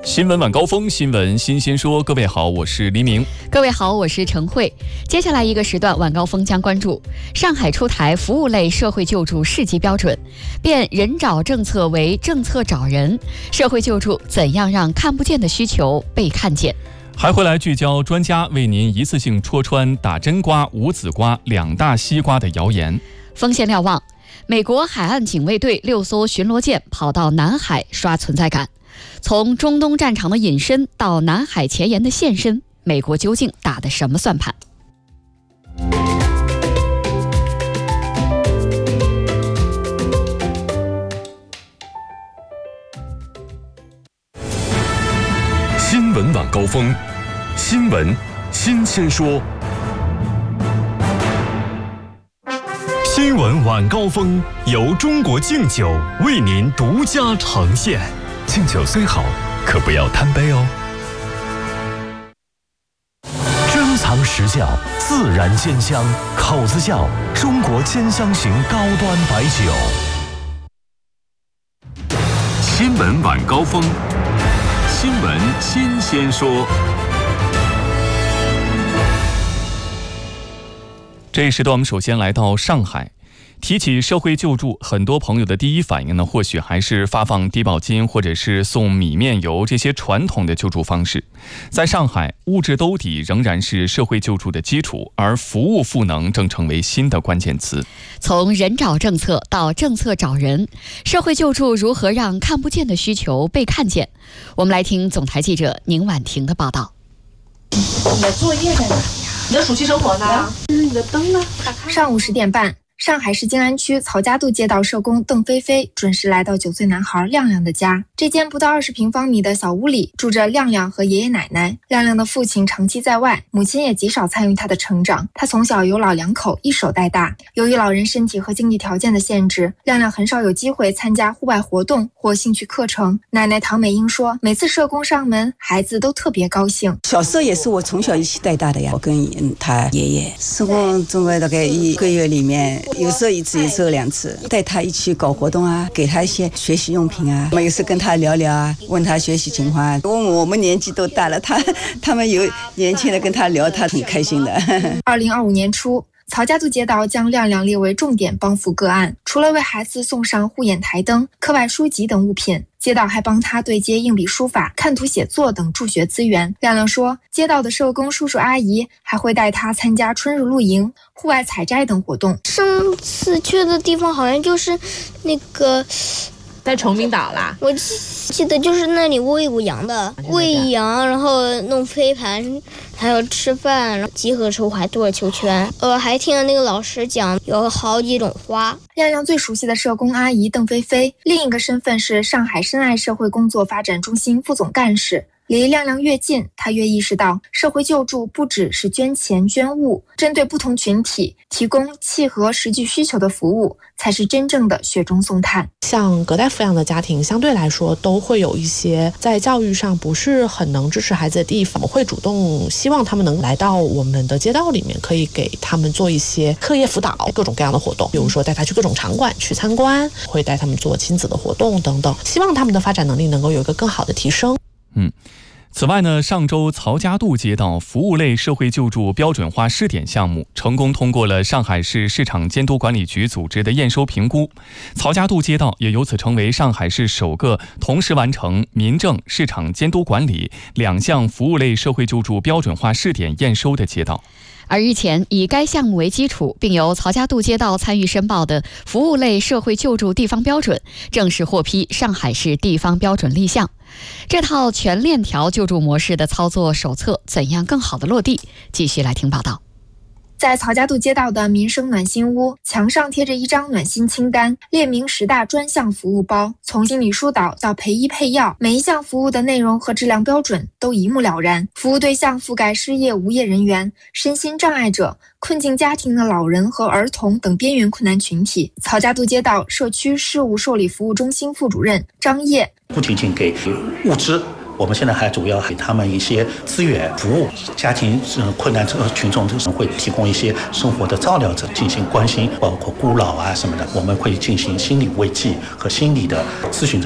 新闻晚高峰，新闻新鲜说。各位好，我是黎明。 各位好，我是陈慧。接下来一个时段，晚高峰将关注上海出台服务类社会救助市级标准，变人找政策为政策找人。社会救助怎样让看不见的需求被看见？ 还会来聚焦专家为您一次性戳穿打真瓜、无籽瓜、两大西瓜的谣言。 锋线瞭望，美国海岸警卫队6艘巡逻舰跑到南海刷存在感。从中东战场的隐身到南海前沿的现身，美国究竟打的什么算盘？ 新闻晚高峰，新闻新鲜说。新闻晚高峰由中国敬酒为您独家呈现。敬酒虽好，可不要贪杯哦。珍藏实窖，自然鲜香，口子窖，中国兼香型高端白酒。新闻晚高峰，新闻新鲜说。 这一时段我们首先来到上海。提起社会救助，很多朋友的第一反应呢，或许还是发放低保金或者是送米面油这些传统的救助方式。在上海，物质兜底仍然是社会救助的基础，而服务赋能正成为新的关键词。 从人找政策到政策找人，社会救助如何让看不见的需求被看见？我们来听总台记者宁婉婷的报道。 你的作业在哪里呀？你的暑期生活呢？你的灯呢？ 上午10点半。上海市静安区曹家渡街道社工邓菲菲准时来到9岁男孩亮亮的家。这间不到20平方米的小屋里住着亮亮和爷爷奶奶。亮亮的父亲长期在外，母亲也极少参与他的成长。他从小由老两口一手带大。由于老人身体和经济条件的限制，亮亮很少有机会参加户外活动或兴趣课程。奶奶唐美英说，每次社工上门，孩子都特别高兴。 小时候也是我从小一起带大的呀，我跟他爷爷，社工总归大概1个月里面。有时候1次，有时候2次，带他一起搞活动啊，给他一些学习用品啊。有时跟他聊聊啊，问他学习情况。我们年纪都大了，他们有年轻的跟他聊，他很开心的。 2025年初，曹家渡街道将亮亮列为重点帮扶个案，除了为孩子送上护眼台灯、课外书籍等物品，街道还帮他对接硬笔书法、看图写作等助学资源。亮亮说，街道的社工叔叔阿姨还会带他参加春日露营、户外采摘等活动。 上次去的地方好像就是那个在崇明岛啦， 我记得就是那里喂过羊的，喂羊，然后弄飞盘，还有吃饭，然后集合的时候还做了球圈。还听了那个老师讲有好几种花。 亮亮最熟悉的社工阿姨邓菲菲，另一个身份是上海深爱社会工作发展中心副总干事。离亮亮越近，他越意识到社会救助不只是捐钱捐物，针对不同群体提供契合实际需求的服务，才是真正的雪中送炭。 像隔代抚养的家庭相对来说都会有一些在教育上不是很能支持孩子的地方，我会主动希望他们能来到我们的街道里面，可以给他们做一些课业辅导，各种各样的活动，比如说带他去各种场馆去参观，会带他们做亲子的活动等等，希望他们的发展能力能够有一个更好的提升。 此外呢，上周曹家渡街道服务类社会救助标准化试点项目成功通过了上海市市场监督管理局组织的验收评估，曹家渡街道也由此成为上海市首个同时完成民政、市场监督管理2项服务类社会救助标准化试点验收的街道。 而日前以该项目为基础，并由曹家渡街道参与申报的服务类社会救助地方标准正式获批上海市地方标准立项。这套全链条救助模式的操作手册怎样更好的落地？继续来听报道。 在曹家渡街道的民生暖心屋，墙上贴着一张暖心清单，列明10大专项服务包，从心理疏导到陪医配药，每一项服务的内容和质量标准都一目了然。服务对象覆盖失业无业人员、身心障碍者、困境家庭的老人和儿童等边缘困难群体。曹家渡街道社区事务受理服务中心副主任张烨， 不仅仅给物资，我们现在还主要给他们一些资源服务，家庭困难群众会提供一些生活的照料者进行关心，包括孤老啊什么的，我们会进行心理慰藉和心理的咨询。